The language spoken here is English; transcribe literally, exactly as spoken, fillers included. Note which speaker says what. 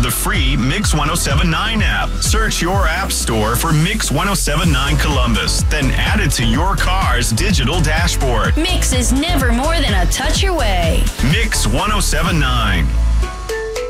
Speaker 1: the free Mix one oh seven nine app. Search your app store for Mix one oh seven nine Columbus, then add it to your car's digital dashboard.
Speaker 2: Mix is never more than a touch away.
Speaker 1: Mix one oh seven nine.